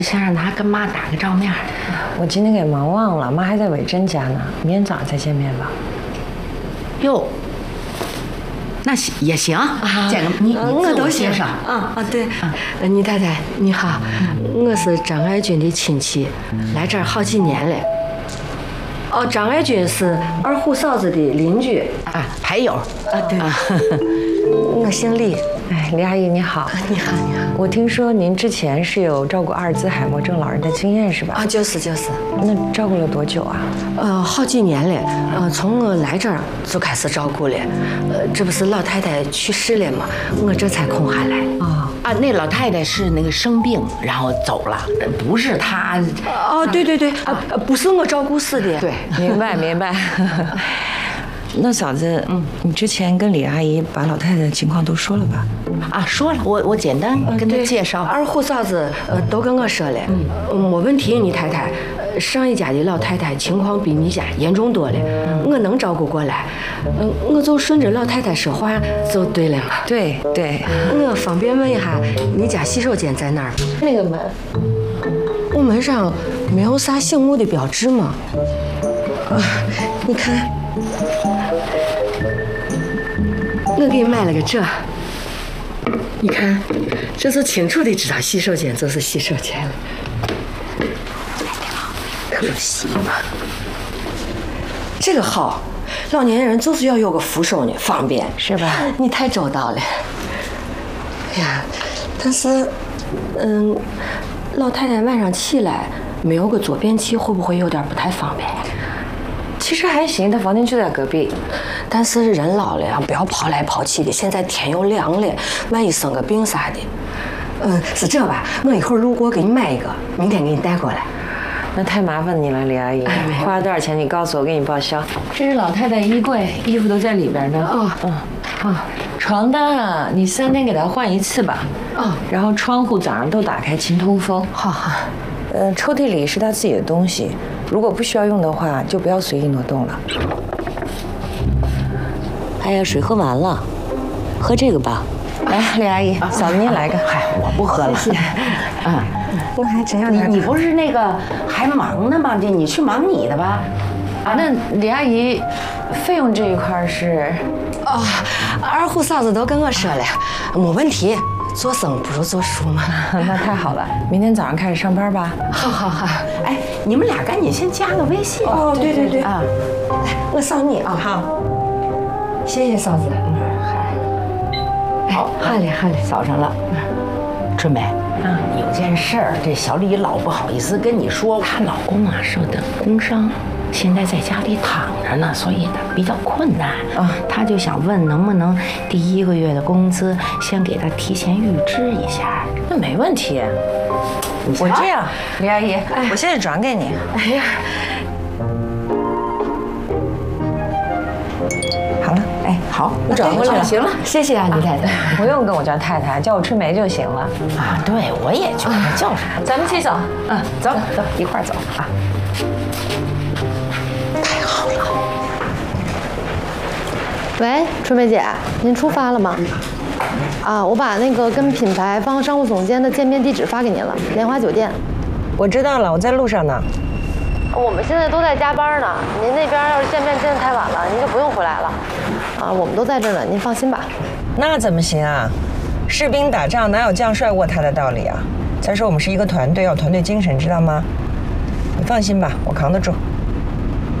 先让他跟妈打个照面。 我今天给忙忘了，妈还在伟珍家呢，明天早上再见面吧。 哟，那行也行，见个你我都介绍对，倪太太你好，我是张爱军的亲戚，来这儿好几年了。哦，张爱军是二虎嫂子的邻居牌友对，我姓李。 哎，李阿姨你好， 你好。 我听说您之前是有照顾阿尔兹海默症老人的经验是吧？ 就是。 那照顾了多久啊？ 好几年了，从我来这儿就开始照顾了。这不是老太太去世了吗？我这才空下来。 那老太太是那个生病然后走了，不是她。 对，不是我照顾死的。 对， 明白。那嫂子，你之前跟李阿姨把老太太的情况都说了吧？ 说了，我简单跟她介绍。 二虎嫂子都跟我说了，没问题，你太太。上一家的老太太情况比你家严重多了，我能照顾过来，我就顺着老太太说话就对了嘛。 对。 我方便问一下，你家洗手间在哪儿？ 那个门， 我门上没有啥醒目的标志吗？你看，我给你买了个这，你看，这就清楚的知道洗手间就是洗手间了。可惜嘛，这个好，老年人就是要有个扶手呢，方便是吧？ 你太周到了。哎呀，但是，老太太晚上起来没有个坐便器，会不会有点不太方便？ 其实还行，她房间就在隔壁。 但是人老了呀，不要跑来跑去的。现在天又凉了，万一生个病啥的。是这吧？我一会儿路过给你买一个，明天给你带过来。 那太麻烦你了，李阿姨。花了多少钱？你告诉我，给你报销。这是老太太衣柜，衣服都在里边呢。床单啊，你3天给她换1次吧。然后窗户早上都打开，勤通风。 好。 抽屉里是她自己的东西，如果不需要用的话，就不要随意挪动了。哎呀，水喝完了，喝这个吧。来，李阿姨，嫂子您来个。 嗨，我不喝了。 谢谢。我还真要你不是那个还忙呢吗？你去忙你的吧。 那李阿姨，费用这一块是？ 二虎嫂子都跟我说了，没问题。做生不如做熟嘛。 那太好了，明天早上开始上班吧。 好。 哎，你们俩赶紧先加个微信。 对。 来， 我扫你啊。 好， 谢谢嫂子。好嘞。 扫上了。春梅，有件事儿，这小李老不好意思跟你说，她老公受的工伤，现在在家里躺着呢，所以他比较困难。他就想问能不能第1个月的工资先给他提前预支一下。 那没问题。我这样，李阿姨，我现在转给你。 哎呀， 好了， 好， 我转过来了。 行了， 谢谢啊，李太太。 不用跟我叫太太，叫我春梅就行了。 对，我也觉得叫啥， 咱们一起走。 走，一块儿走啊。 喂，春梅姐，您出发了吗？我把那个跟品牌方商务总监的见面地址发给您了，莲花酒店。 我知道了，我在路上呢。 我们现在都在加班呢，您那边要是见面见得太晚了，您就不用回来了。我们都在这儿呢，您放心吧。 那怎么行啊？士兵打仗哪有将帅卧榻的道理啊？再说我们是一个团队，要团队精神，知道吗？你放心吧，我扛得住。